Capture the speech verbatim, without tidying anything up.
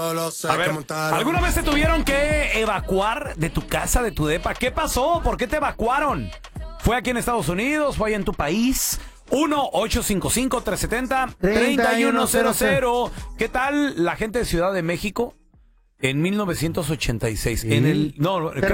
A ver, ¿alguna vez te tuvieron que evacuar de tu casa, de tu depa? ¿Qué pasó? ¿Por qué te evacuaron? ¿Fue aquí en Estados Unidos? ¿Fue allá en tu país? uno ocho cinco cinco, tres siete cero, tres uno cero cero. ¿Qué tal la gente de Ciudad de México en mil novecientos ochenta y seis? ¿Sí? En el... No,